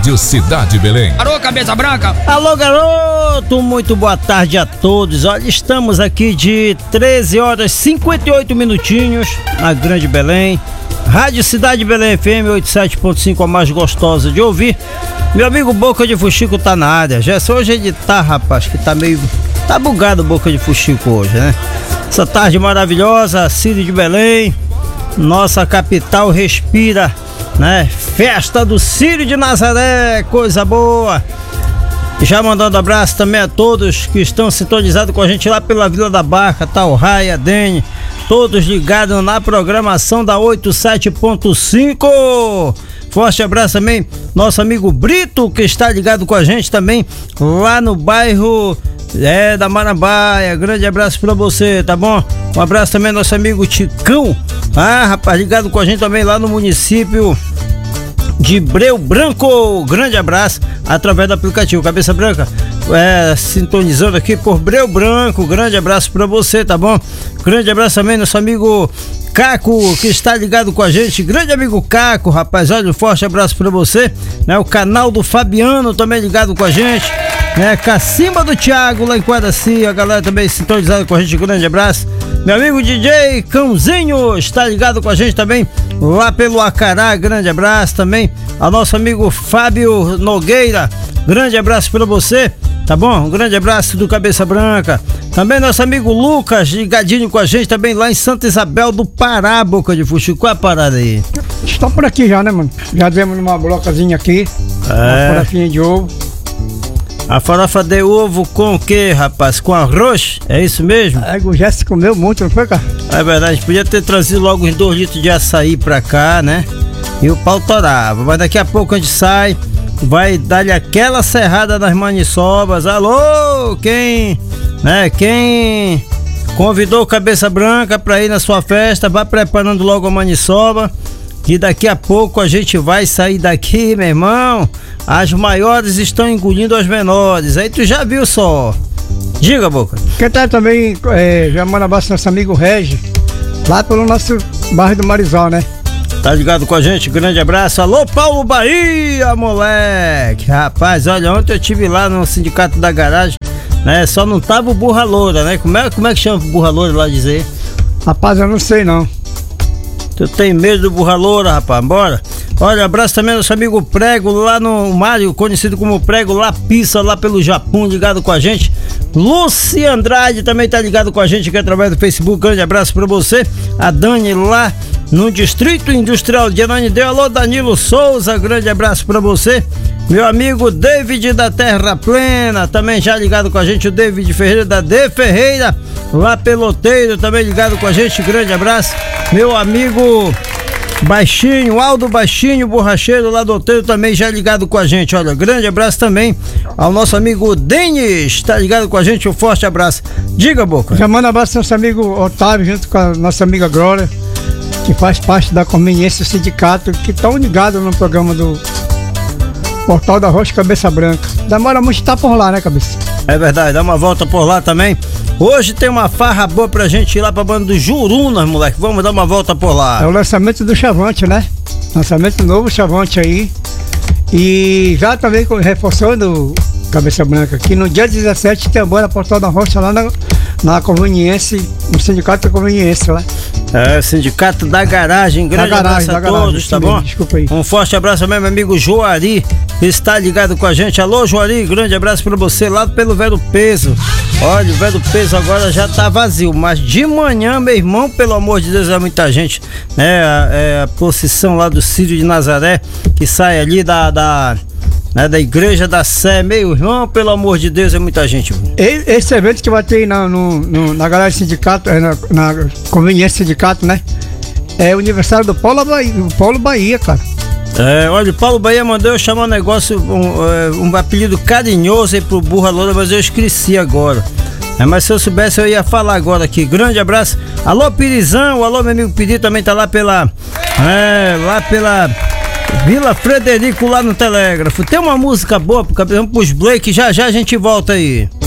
Rádio Cidade Belém. Alô, cabeça branca. Alô, garoto, muito boa tarde a todos. Olha, estamos aqui de 13 horas 58 minutinhos na Grande Belém. Rádio Cidade Belém FM 87.5, a mais gostosa de ouvir. Meu amigo Boca de Fuxico tá na área. Já hoje ele tá, rapaz, que tá meio... Tá bugado o Boca de Fuxico hoje, né? Essa tarde maravilhosa, Círio de Belém. Nossa capital respira, né? Festa do Círio de Nazaré, coisa boa. Já mandando abraço também a todos que estão sintonizados com a gente lá pela Vila da Barca, Talraia, Dene, todos ligados na programação da 87.5. Forte abraço também, nosso amigo Brito, que está ligado com a gente também lá no bairro da Marambaia. Grande abraço pra você, tá bom? Um abraço também ao nosso amigo Ticão, rapaz, ligado com a gente também lá no município de Breu Branco. Grande abraço através do aplicativo Cabeça Branca, sintonizando aqui por Breu Branco. Grande abraço pra você, tá bom? Grande abraço também nosso amigo Caco, que está ligado com a gente. Grande amigo Caco, rapaz, olha, um forte abraço pra você, né? O canal do Fabiano também ligado com a gente, né? Cacimba do Thiago lá em Quadaci, a galera também sintonizada com a gente. Grande abraço. Meu amigo DJ Cãozinho está ligado com a gente também lá pelo Acará. Grande abraço também ao nosso amigo Fábio Nogueira. Grande abraço pra você, tá bom? Um grande abraço do Cabeça Branca. Também nosso amigo Lucas, ligadinho com a gente também lá em Santa Isabel do Pará, Boca de Fuxico. Qual é a parada aí? Estão por aqui já, né, mano? Já demos numa blocazinha aqui, uma farofinha de ovo. A farofa de ovo com o que, rapaz? Com arroz? É isso mesmo? O Jéssica comeu muito, não foi, cara? É verdade, podia ter trazido logo uns 2 litros de açaí pra cá, né? E o pau torava. Mas daqui a pouco a gente sai, vai dar-lhe aquela serrada nas maniçobas. Alô, quem convidou o Cabeça Branca pra ir na sua festa, vá preparando logo a maniçoba, que daqui a pouco a gente vai sair daqui, meu irmão. As maiores estão engolindo as menores. Aí tu já viu só. Diga, Boca. Quem tá também, já manda abraço nosso amigo Regi, lá pelo nosso bairro do Marizal, né? Tá ligado com a gente? Grande abraço. Alô, Paulo Bahia, moleque. Rapaz, olha, ontem eu estive lá no Sindicato da Garagem, né? Só não tava o Burra Loura, né? Como é que chama o Burra Loura lá dizer? Rapaz, eu não sei não. Tu tem medo do Burra Loura, rapaz? Bora. Olha, abraço também ao nosso amigo Prego lá no Mário, conhecido como Prego lá Pizza, lá pelo Japão, ligado com a gente. Luci Andrade também tá ligado com a gente aqui através do Facebook. Grande abraço pra você. A Dani lá no Distrito Industrial de Ananideu. Alô, Danilo Souza, grande abraço pra você. Meu amigo David da Terra Plena, também já ligado com a gente. O David Ferreira da De Ferreira, lá Peloteiro, também ligado com a gente. Grande abraço. Meu amigo Baixinho, Aldo Baixinho, borracheiro lá do Oteiro, também já ligado com a gente. Olha, grande abraço também ao nosso amigo Denis, tá ligado com a gente. Um forte abraço. Diga, Boca. Já manda abraço ao nosso amigo Otávio, junto com a nossa amiga Glória, que faz parte da conveniência do sindicato, que estão ligados no programa do Portal da Rocha Cabeça Branca. Demora muito estar por lá, né, Cabeça? É verdade, dá uma volta por lá também. Hoje tem uma farra boa pra gente ir lá pra banda do Jurunas, moleque. Vamos dar uma volta por lá. É o lançamento do Chavante, né? Lançamento novo Chavante aí. E já também reforçando, Cabeça Branca, que no dia 17 tem a banda Portal da Rocha lá na Conveniência, no Sindicato da Conveniência lá. Sindicato da Garagem. Grande abraço a todos, tá bom? Desculpa aí. Um forte abraço também, meu amigo Joari, que está ligado com a gente. Alô, Joari, grande abraço pra você lá pelo Velho Peso. Olha, o Velho Peso agora já tá vazio, mas de manhã, meu irmão, pelo amor de Deus, é muita gente, né? A procissão lá do Círio de Nazaré, que sai ali da Igreja da Sé, meu irmão, pelo amor de Deus, é muita gente. Esse evento que vai ter na garagem sindicato, na Conveniência Sindicato, né? É o aniversário do Paulo Bahia, cara. Olha, o Paulo Bahia mandou eu chamar um apelido carinhoso aí pro Burra Loura, mas eu esqueci agora. Mas se eu soubesse eu ia falar agora aqui. Grande abraço. Alô, Pirizão, alô, meu amigo Piri, também tá lá pela Vila Frederico, lá no Telégrafo. Tem uma música boa pro Blake, já a gente volta aí.